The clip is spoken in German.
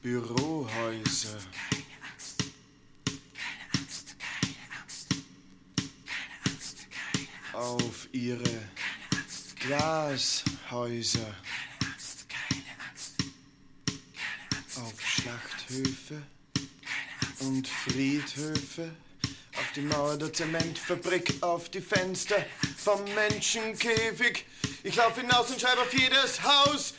Bürohäuser. Auf ihre Glashäuser. Auf Schlachthöfe und Friedhöfe. Auf die Mauer der Zementfabrik, auf die Fenster vom Menschenkäfig. Ich lauf hinaus und schreibe auf jedes Haus